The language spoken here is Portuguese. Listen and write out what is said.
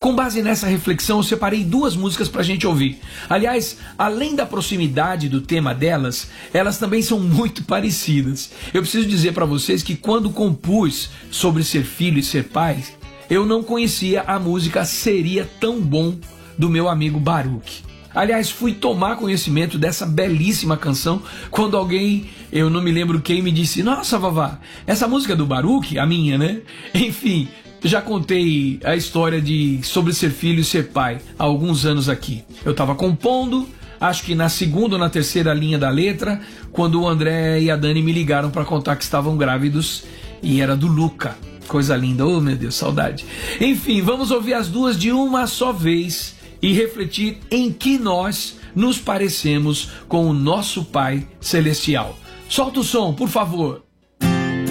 Com base nessa reflexão, eu separei 2 músicas para a gente ouvir. Aliás, além da proximidade do tema delas, elas também são muito parecidas. Eu preciso dizer para vocês que quando compus sobre ser filho e ser pai, eu não conhecia a música Seria Tão Bom do meu amigo Baruch. Aliás, fui tomar conhecimento dessa belíssima canção quando alguém, eu não me lembro quem, me disse: nossa, Vavá, essa música é do Baruch, a minha, né? Enfim, já contei a história sobre ser filho e ser pai há alguns anos aqui. Eu estava compondo, acho que na segunda ou na terceira linha da letra, quando o André e a Dani me ligaram para contar que estavam grávidos, e era do Luca. Coisa linda, oh meu Deus, saudade. Enfim, vamos ouvir as 2 de uma só vez e refletir em que nós nos parecemos com o nosso Pai Celestial. Solta o som, por favor.